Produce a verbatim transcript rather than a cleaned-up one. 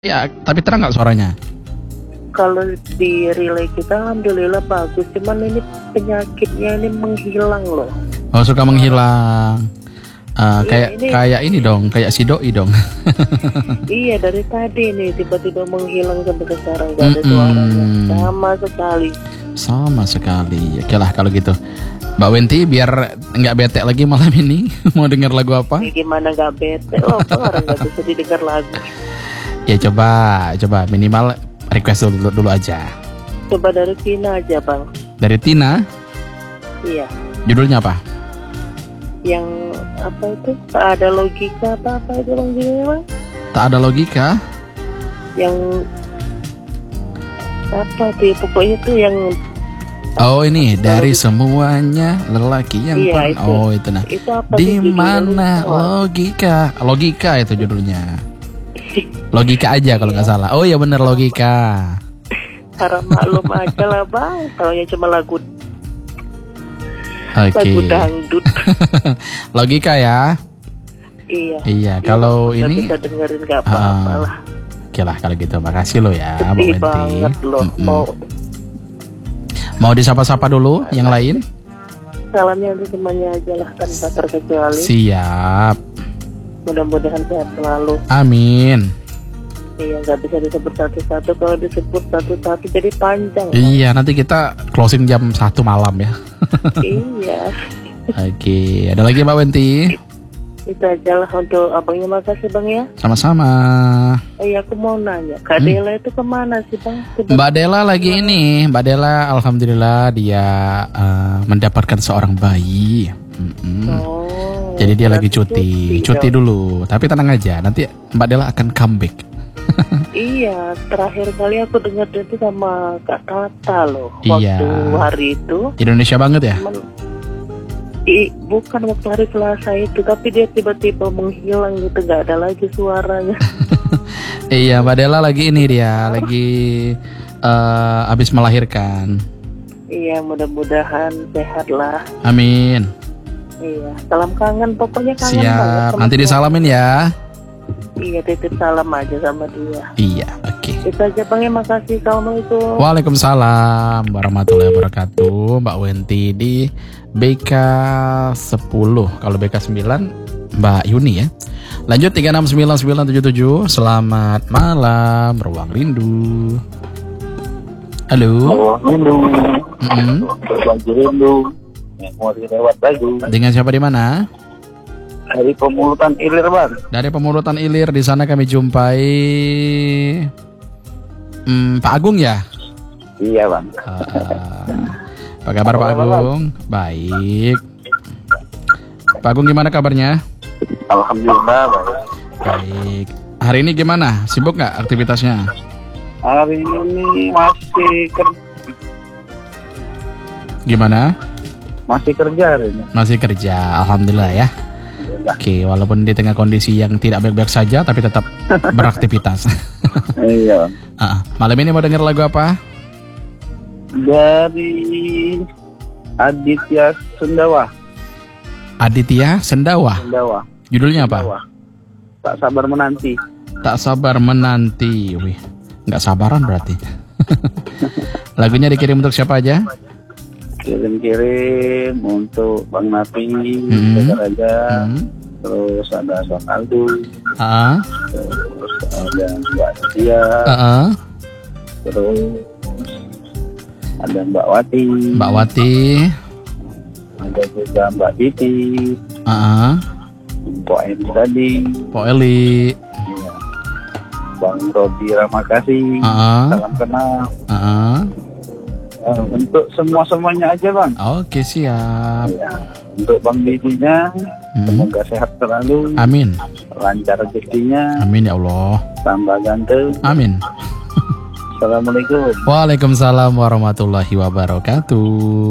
Ya, tapi terang nggak suaranya? Kalau di relay kita alhamdulillah bagus, cuman ini penyakitnya ini menghilang loh. Oh, suka menghilang. Uh, Iya, kayak ini- kayak ini dong, kayak si doi dong. Iya, dari tadi nih tiba-tiba menghilang sampai sekarang gak ada Mm-mm. suaranya sama sekali. Sama sekali. Oke lah kalau gitu. Mbak Wenti biar nggak bete lagi malam ini mau denger lagu apa? Ini gimana gak bete loh, orang gak bisa didengar lagu. Ya coba, coba minimal request dulu, dulu aja. Coba dari Tina aja bang. Dari Tina, Iya, judulnya apa? yang apa itu, tak ada logika apa apa itu bang judulnya bang? Tak ada logika. Yang apa sih pokoknya itu yang Oh ini dari semuanya lelaki yang Iya, pernah. itu. Oh itu nah. itu apa Di sih judulnya? mana Lupa. logika? Logika itu judulnya. Logika aja kalau nggak salah. Oh ya bener logika. Harap maklum aja lah bang, taunya cuma lagu Oke. lagu dangdut. Logika ya. Iya. Iya. Ya, Kalau nggak ini, bisa dengerin nggak apa-apa ah, lah. oke lah kalau gitu. Makasih lo ya, Mbak Sedih Wenti. banget loh. Mm-mm. Mau Mau disapa-sapa dulu yang lain? salamnya untuk semuanya aja lah tanpa terkecuali. Siap. Mudah-mudahan sehat selalu. Amin. Iya, nggak bisa disebut satu-satu, kalau disebut satu-satu jadi panjang. Iya, nanti kita closing jam satu malam ya. Iya. Oke, ada lagi Mbak Wenti? Itu aja lah untuk abangnya, makasih bang ya. Sama-sama. Oh iya, aku mau nanya, Kak Hmm. Dela itu kemana sih bang? Tiba- Mbak Dela lagi ini, Mbak Dela alhamdulillah dia eh, mendapatkan seorang bayi. Mm-mm. Oh, Jadi dia lagi berarti cuti, cuti dong. dulu. Tapi tenang aja, nanti Mbak Dela akan comeback. Iya, terakhir kali aku dengar itu sama Kak Tata loh. Iya. Waktu hari itu. Indonesia banget ya? Men- I, bukan waktu hari Selasa itu, tapi dia tiba-tiba menghilang gitu, nggak ada lagi suaranya. Iya, Mbak Dela lagi ini dia, lagi eh, habis melahirkan. Iya, mudah-mudahan sehat lah. Amin. Iya, salam kangen, pokoknya kangen banget Siap. sama Nanti dia. disalamin ya. Iya, titip salam aja sama dia. Iya, oke. Itu aja bang ya, makasih. Assalamualaikum. Waalaikumsalam warahmatullahi wabarakatuh. Mbak Wenti di B K sepuluh. Kalau B K sembilan Mbak Yuni ya. Lanjut tiga enam sembilan sembilan tujuh tujuh. Selamat malam Ruang Rindu. Halo. Rindu, Mm-mm. berbagi rindu, memori lewat lagu. Dengan siapa di mana? Dari pemulutan ilir bang. Dari Pemurutan Ilir. Di sana kami jumpai hmm, Pak Agung ya. Iya bang. Ah, apa kabar Pak Agung? Baik. Pak Agung gimana kabarnya? Alhamdulillah bang. Baik. Hari ini gimana? Sibuk nggak aktivitasnya? Hari ini masih ker- Gimana? masih kerja hari ini. Masih kerja, alhamdulillah ya. Oke, walaupun di tengah kondisi yang tidak baik-baik saja, tapi tetap beraktivitas. Iya. Ah, malam ini mau denger lagu apa? Dari Aditya Sundawa. Aditya Sendawa. Sundawa. Judulnya apa? Sundawa. Tak sabar menanti. Tak sabar menanti. Wih, nggak sabaran berarti. Lagunya dikirim untuk siapa aja? Kirim-kirim untuk Bang Napi, Hmm. Saudara Raja, Hmm. terus ada Soal Aldo, Ah, terus ada Mbak Nadia, ah, ah. terus ada Mbak Wati, Mbak Wati. ada juga Mbak Titi, Ah, ah. Mbak Emi tadi, Pak Eli. ya. Bang Robi Ramakasih, Ah, ah. salam kenal. Ah, ah. Eh, untuk semua semuanya aja bang. Oke, siap. Ya. Untuk Bang Didinya, Hmm. semoga sehat selalu, Amin. lancar rezekinya, Amin ya Allah. tambah ganteng. Amin. Assalamualaikum. Waalaikumsalam warahmatullahi wabarakatuh.